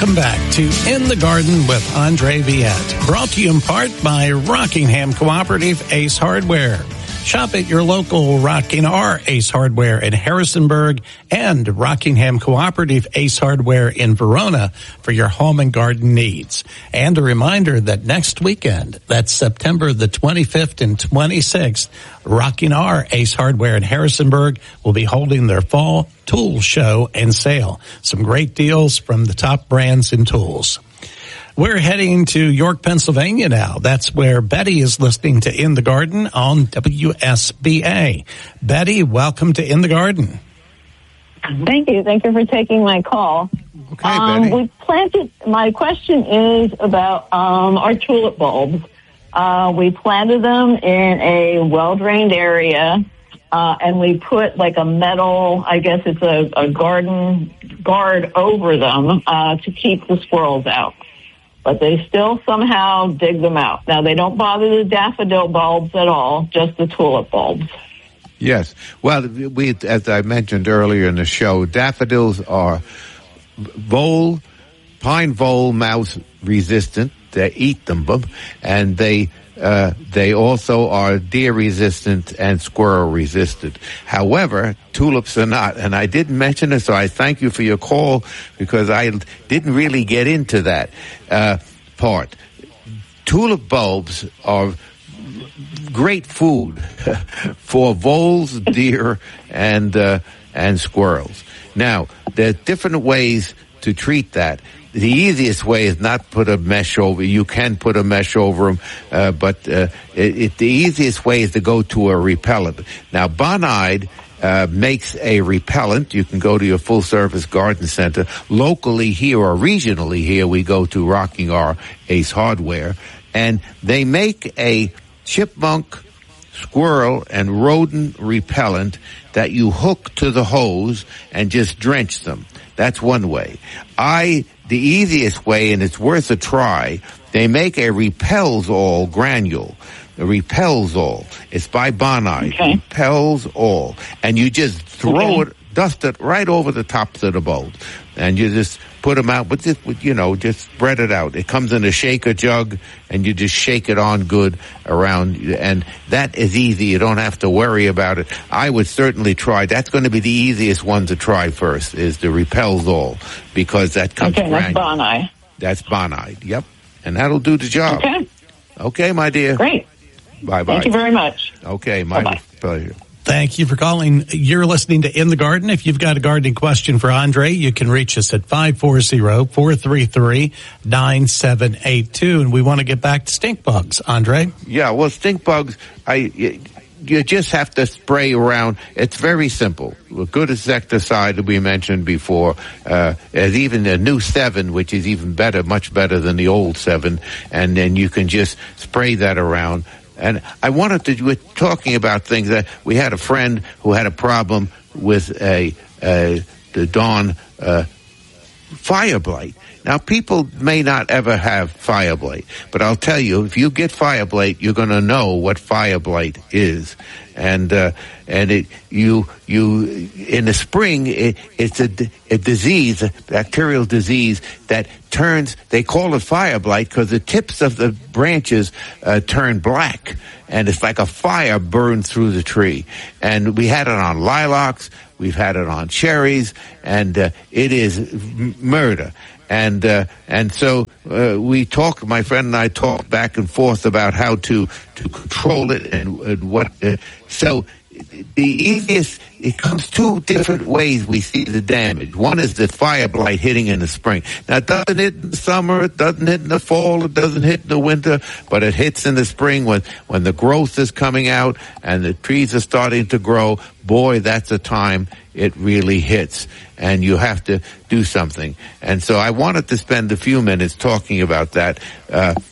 Welcome back to In the Garden with Andre Viette, brought to you in part by Rockingham Cooperative Ace Hardware. Shop at your local Rocking R Ace Hardware in Harrisonburg and Rockingham Cooperative Ace Hardware in Verona for your home and garden needs. And a reminder that next weekend, that's September the 25th and 26th, Rocking R Ace Hardware in Harrisonburg will be holding their fall tool show and sale. Some great deals from the top brands in tools. We're heading to York, Pennsylvania now. That's where Betty is listening to In the Garden on WSBA. Betty, welcome to In the Garden. Thank you. Thank you for taking my call. Okay, Betty. We planted. My question is about our tulip bulbs. We planted them in a well-drained area, and we put like a metal, I guess it's a garden guard over them to keep the squirrels out. But they still somehow dig them out. Now, they don't bother the daffodil bulbs at all, just the tulip bulbs. Yes. Well, we, as I mentioned earlier in the show, daffodils are pine vole mouse resistant. They eat them, and they also are deer resistant and squirrel resistant. However, tulips are not. And I didn't mention it, so I thank you for your call because I didn't really get into that part. Tulip bulbs are great food for voles, deer, and squirrels. Now, there are different ways to treat that. The easiest way is not put a mesh over. You can put a mesh over them, but the easiest way is to go to a repellent. Now, Bonide makes a repellent. You can go to your full-service garden center. Locally here or regionally here, we go to Rocking R Ace Hardware, and they make a chipmunk, squirrel, and rodent repellent that you hook to the hose and just drench them. That's one way. The easiest way, and it's worth a try, they make a Repels All granule. The Repels All. It's by Bonide. Okay. Repels All. And you just throw it, dust it right over the tops of the bulbs. And you just put them out, but just spread it out. It comes in a shaker jug, and you just shake it on good around, and that is easy. You don't have to worry about it. I would certainly try. That's going to be the easiest one to try first, is the Repels All, because that comes that's Bonide. That's Bonide, yep. And that'll do the job. Okay, my dear. Great. Bye-bye. Thank you very much. Okay, my pleasure. Thank you for calling. You're listening to In the Garden. If you've got a gardening question for Andre, you can reach us at 540-433-9782. And we want to get back to stink bugs, Andre. Yeah, well, stink bugs, you just have to spray around. It's very simple. A good insecticide that we mentioned before. There's even a new 7, which is even better, much better than the old 7. And then you can just spray that around. And we're talking about things that we had a friend who had a problem with the Dawn fire blight. Now, people may not ever have fire blight, but I'll tell you, if you get fire blight, you're going to know what fire blight is. And you in the spring, it's a disease, a bacterial disease that turns, they call it fire blight because the tips of the branches turn black, and it's like a fire burned through the tree. And we had it on lilacs, we've had it on cherries, and it is murder. And so my friend and I talked back and forth about how to control it and what. So the easiest, it comes 2 different ways we see the damage. One is the fire blight hitting in the spring. Now, it doesn't hit in the summer, it doesn't hit in the fall, it doesn't hit in the winter, but it hits in the spring when the growth is coming out and the trees are starting to grow. Boy, that's the time it really hits, and you have to do something. And so I wanted to spend a few minutes talking about that.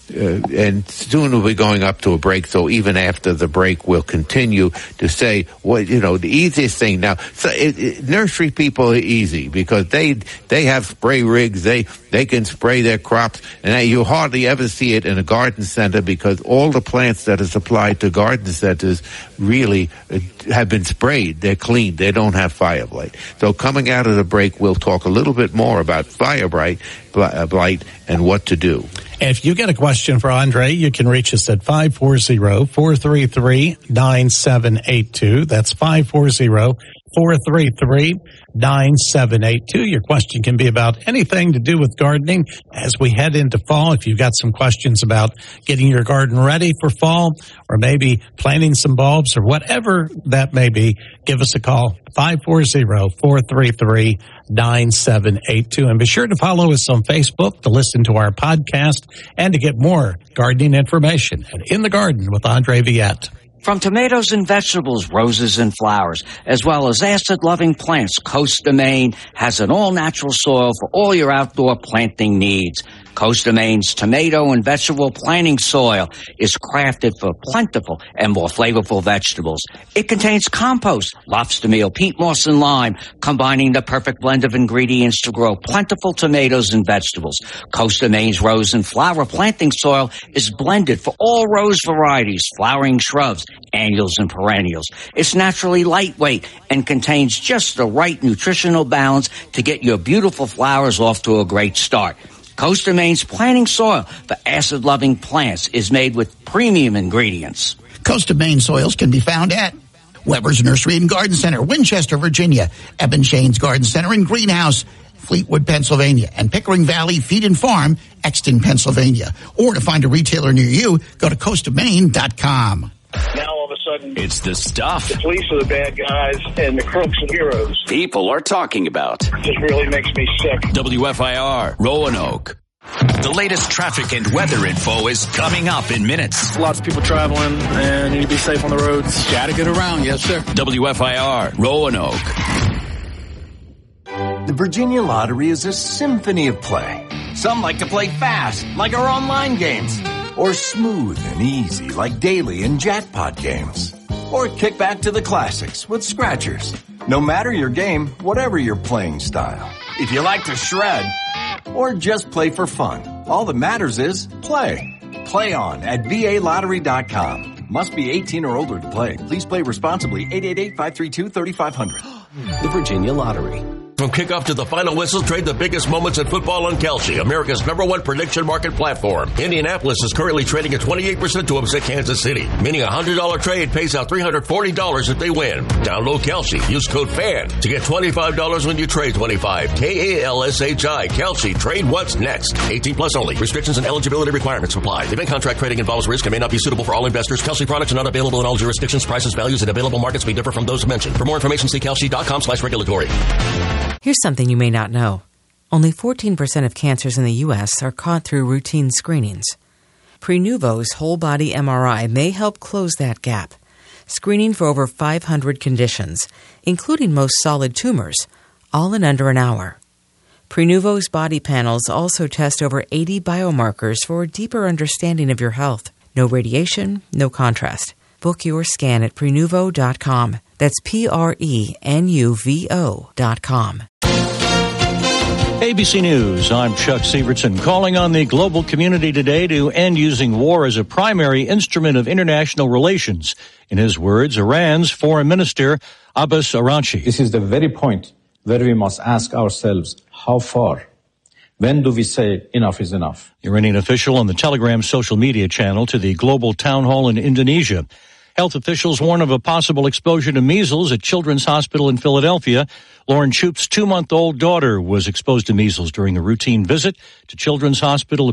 and soon we'll be going up to a break. So even after the break, we'll continue to say, well, the easiest thing now. So nursery people are easy because they have spray rigs. They can spray their crops, and you hardly ever see it in a garden center because all the plants that are supplied to garden centers really have been sprayed. They're clean. They don't have fire blight. So coming out of the break, we'll talk a little bit more about fire blight and what to do. If you get a question for Andre, you can reach us at 540-433-9782. That's 540-433-9782. Your question can be about anything to do with gardening as we head into fall. If you've got some questions about getting your garden ready for fall or maybe planting some bulbs or whatever that may be, give us a call, 540-433-9782. And be sure to follow us on Facebook to listen to our podcast and to get more gardening information at In the Garden with Andre Viette. From tomatoes and vegetables, roses and flowers, as well as acid-loving plants, Coast of Maine has an all-natural soil for all your outdoor planting needs. Coast of Maine's tomato and vegetable planting soil is crafted for plentiful and more flavorful vegetables. It contains compost, lobster meal, peat moss, and lime, combining the perfect blend of ingredients to grow plentiful tomatoes and vegetables. Coast of Maine's rose and flower planting soil is blended for all rose varieties, flowering shrubs, annuals, and perennials. It's naturally lightweight and contains just the right nutritional balance to get your beautiful flowers off to a great start. Coast of Maine's planting soil for acid-loving plants is made with premium ingredients. Coast of Maine soils can be found at Weber's Nursery and Garden Center, Winchester, Virginia, Eben Shane's Garden Center and Greenhouse, Fleetwood, Pennsylvania, and Pickering Valley Feed and Farm, Exton, Pennsylvania. Or to find a retailer near you, go to coastofmaine.com. Now all of a sudden, it's the stuff. The police are the bad guys and the crooks and heroes. People are talking about. It just really makes me sick. WFIR, Roanoke. The latest traffic and weather info is coming up in minutes. Lots of people traveling and you need to be safe on the roads. Gotta get around, yes sir. WFIR, Roanoke. The Virginia Lottery is a symphony of play. Some like to play fast, like our online games. Or smooth and easy, like daily and jackpot games. Or kick back to the classics with scratchers. No matter your game, whatever your playing style. If you like to shred, or just play for fun, all that matters is play. Play on at VALottery.com. Must be 18 or older to play. Please play responsibly. 888-532-3500. The Virginia Lottery. From kickoff to the final whistle, trade the biggest moments in football on Kalshi, America's #1 prediction market platform. Indianapolis is currently trading at 28% to upset Kansas City, meaning a $100 trade pays out $340 if they win. Download Kalshi. Use code FAN to get $25 when you trade 25. KALSHI. Kalshi. Trade what's next. 18 plus only. Restrictions and eligibility requirements apply. Event contract trading involves risk and may not be suitable for all investors. Kalshi products are not available in all jurisdictions. Prices, values, and available markets may differ from those mentioned. For more information, see kalshi.com/regulatory. Here's something you may not know. Only 14% of cancers in the U.S. are caught through routine screenings. Prenuvo's whole-body MRI may help close that gap, screening for over 500 conditions, including most solid tumors, all in under an hour. Prenuvo's body panels also test over 80 biomarkers for a deeper understanding of your health. No radiation, no contrast. Book your scan at Prenuvo.com. That's Prenuvo.com. ABC News, I'm Chuck Sievertson, calling on the global community today to end using war as a primary instrument of international relations. In his words, Iran's Foreign Minister Abbas Araghchi. This is the very point where we must ask ourselves, how far? When do we say enough is enough? Iranian official on the Telegram social media channel to the global town hall in Indonesia. Health officials warn of a possible exposure to measles at Children's Hospital in Philadelphia. Lauren Shoup's 2-month-old daughter was exposed to measles during a routine visit to Children's Hospital